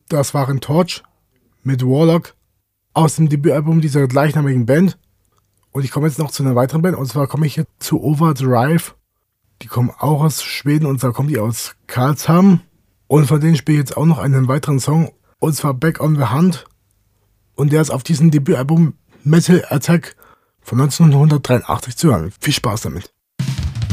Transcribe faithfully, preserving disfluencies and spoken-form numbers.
Das waren Torch mit Warlock aus dem Debütalbum dieser gleichnamigen Band. Und ich komme jetzt noch zu einer weiteren Band, und zwar komme ich jetzt zu Overdrive. Die kommen auch aus Schweden, und zwar kommen die aus Karlshamn. Und von denen spiele ich jetzt auch noch einen weiteren Song, und zwar Back on the Hunt. Und der ist auf diesem Debütalbum Metal Attack von neunzehnhundertdreiundachtzig zu hören. Viel Spaß damit.